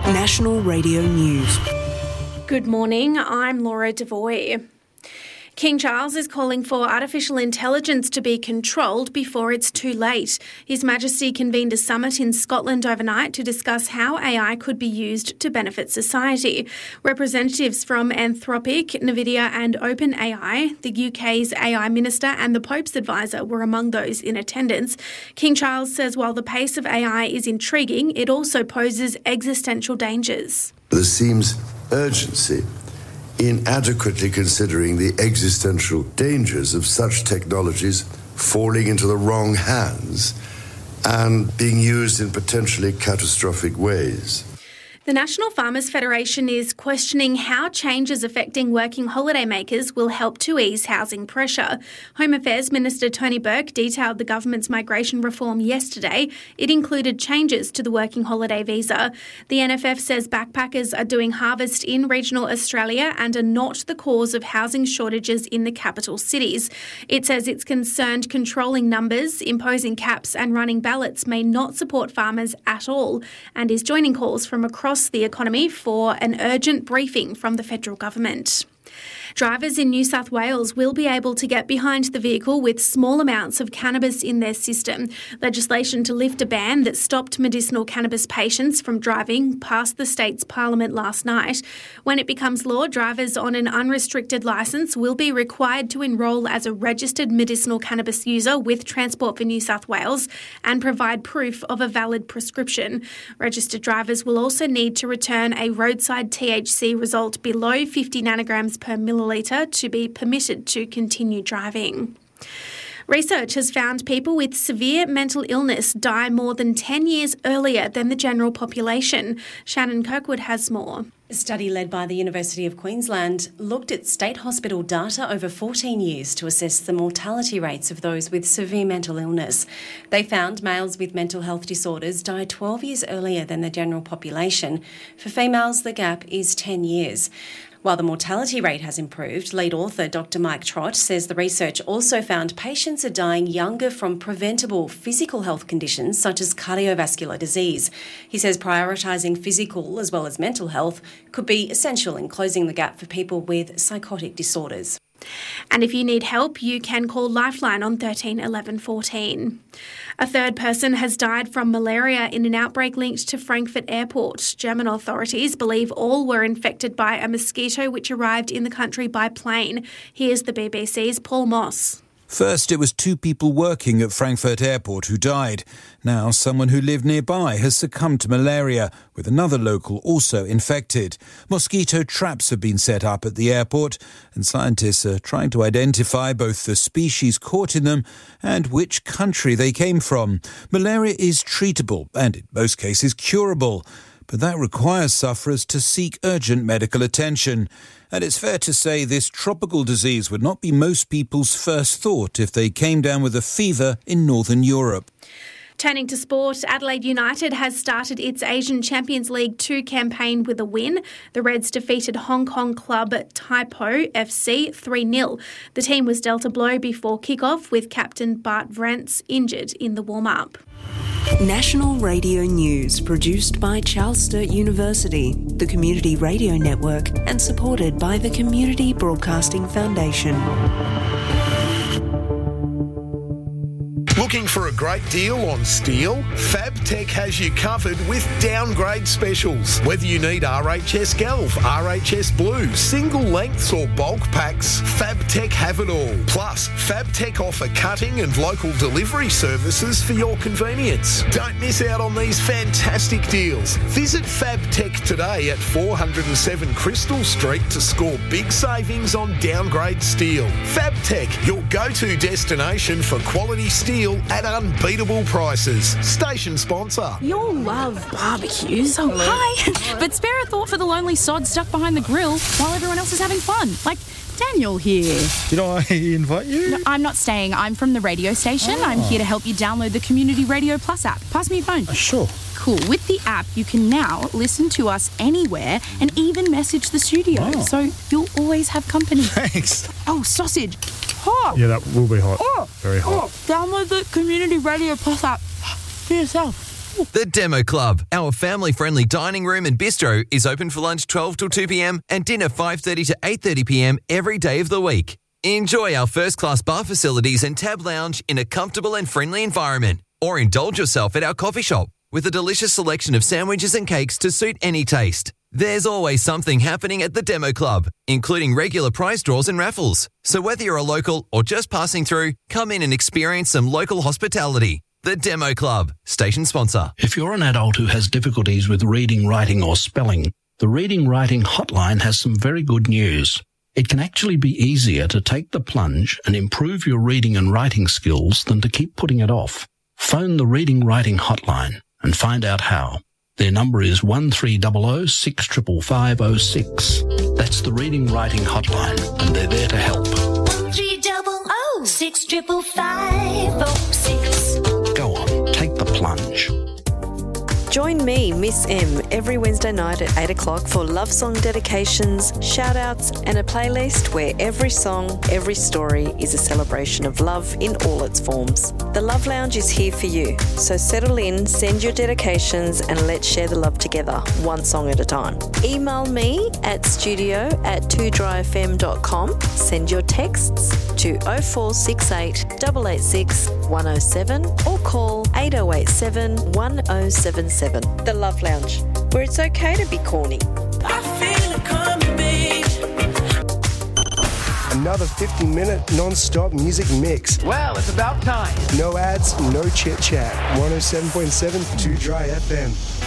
National Radio News. Good morning, I'm Laura Devoy. King Charles is calling for artificial intelligence to be controlled before it's too late. His Majesty convened a summit in Scotland overnight to discuss how AI could be used to benefit society. Representatives from Anthropic, Nvidia and OpenAI, the UK's AI Minister and the Pope's advisor were among those in attendance. King Charles says while the pace of AI is intriguing, it also poses existential dangers. There seems urgency in adequately considering the existential dangers of such technologies falling into the wrong hands and being used in potentially catastrophic ways. The National Farmers Federation is questioning how changes affecting working holidaymakers will help to ease housing pressure. Home Affairs Minister Tony Burke detailed the government's migration reform yesterday. It included changes to the working holiday visa. The NFF says backpackers are doing harvest in regional Australia and are not the cause of housing shortages in the capital cities. It says it's concerned controlling numbers, imposing caps and running ballots may not support farmers at all, and is joining calls from across the economy for an urgent briefing from the federal government. Drivers in New South Wales will be able to get behind the vehicle with small amounts of cannabis in their system. Legislation to lift a ban that stopped medicinal cannabis patients from driving passed the state's parliament last night. When it becomes law, drivers on an unrestricted licence will be required to enrol as a registered medicinal cannabis user with Transport for New South Wales and provide proof of a valid prescription. Registered drivers will also need to return a roadside THC result below 50 nanograms per millilitre to be permitted to continue driving. Research has found people with severe mental illness die more than 10 years earlier than the general population. Shannon Kirkwood has more. A study led by the University of Queensland looked at state hospital data over 14 years to assess the mortality rates of those with severe mental illness. They found males with mental health disorders die 12 years earlier than the general population. For females, the gap is 10 years. While the mortality rate has improved, lead author Dr. Mike Trott says the research also found patients are dying younger from preventable physical health conditions such as cardiovascular disease. He says prioritising physical as well as mental health could be essential in closing the gap for people with psychotic disorders. And if you need help, you can call Lifeline on 13 11 14. A third person has died from malaria in an outbreak linked to Frankfurt Airport. German authorities believe all were infected by a mosquito which arrived in the country by plane. Here's the BBC's Paul Moss. First, it was 2 people working at Frankfurt Airport who died. Now, someone who lived nearby has succumbed to malaria, with another local also infected. Mosquito traps have been set up at the airport, and scientists are trying to identify both the species caught in them and which country they came from. Malaria is treatable and, in most cases, curable. But that requires sufferers to seek urgent medical attention. And it's fair to say this tropical disease would not be most people's first thought if they came down with a fever in Northern Europe. Turning to sport, Adelaide United has started its Asian Champions League 2 campaign with a win. The Reds defeated Hong Kong club Taipo FC 3-0. The team was dealt a blow before kick-off with captain Bart Vrance injured in the warm-up. National Radio News, produced by Charles Sturt University, the Community Radio Network, and supported by the Community Broadcasting Foundation. Looking for a great deal on steel? FabTech has you covered with downgrade specials. Whether you need RHS Galv, RHS Blue, single lengths or bulk packs, FabTech have it all. Plus, FabTech offer cutting and local delivery services for your convenience. Don't miss out on these fantastic deals. Visit FabTech today at 407 Crystal Street to score big savings on downgrade steel. FabTech, your go-to destination for quality steel at unbeatable prices. Station sponsor. You'll love barbecues. Oh, hi. But spare a thought for the lonely sod stuck behind the grill while everyone else is having fun. Like Daniel here. Did I invite you? No, I'm not staying. I'm from the radio station. I'm here to help you download the Community Radio Plus app. Pass me your phone. Sure. Cool. With the app, you can now listen to us anywhere and even message the studio. Oh. So you'll always have company. Thanks. Oh, sausage. Hot. Yeah, that will be hot. Oh. Very hot. Oh. Download the Community Radio Plus app for yourself. The Demo Club, our family-friendly dining room and bistro, is open for lunch 12 till 2 p.m. and dinner 5:30 to 8:30 p.m. every day of the week. Enjoy our first-class bar facilities and tab lounge in a comfortable and friendly environment. Or indulge yourself at our coffee shop with a delicious selection of sandwiches and cakes to suit any taste. There's always something happening at the Demo Club, including regular prize draws and raffles. So whether you're a local or just passing through, come in and experience some local hospitality. The Demo Club, station sponsor. If you're an adult who has difficulties with reading, writing or spelling, the Reading Writing Hotline has some very good news. It can actually be easier to take the plunge and improve your reading and writing skills than to keep putting it off. Phone the Reading Writing Hotline and find out how. Their number is 1300 65506. That's the Reading Writing Hotline, and they're there to help. 1300 65506. Go on, take the plunge. Join me, Miss M, every Wednesday night at 8 o'clock for love song dedications, shout-outs and a playlist where every song, every story is a celebration of love in all its forms. The Love Lounge is here for you, so settle in, send your dedications and let's share the love together, one song at a time. Email me at studio@twodryfm.com, send your texts to 0468 886 107 or call 8087 1077. The Love Lounge, where it's okay to be corny. I feel it coming, babe. Another 50-minute non-stop music mix. Well, it's about time. No ads, no chit-chat. 107.7 2 Dry FM.